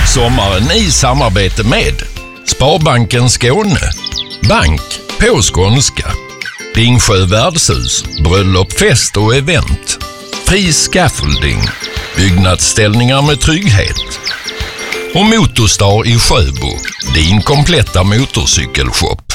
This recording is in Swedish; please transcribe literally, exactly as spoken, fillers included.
Sommaren i samarbete med Sparbanken Skåne, bank på skånska, Dingsjö värdshus, bröllop, fest och event, Fri Scaffolding, byggnadsställningar med trygghet och Motorstar i Sjöbo, din kompletta motorcykelshop.